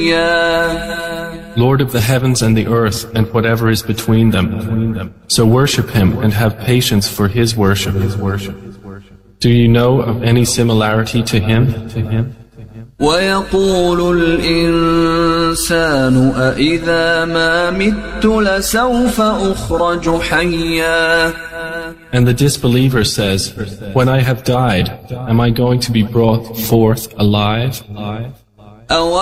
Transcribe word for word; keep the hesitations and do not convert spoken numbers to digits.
Lord of the heavens and the earth and whatever is between them. So worship Him and have patience for His worship. Do you know of any similarity to Him? ويقول الإنسان أإذا ما مت لسوف أخرج حيا. And the disbeliever says, when I have died, am I going to be brought forth alive?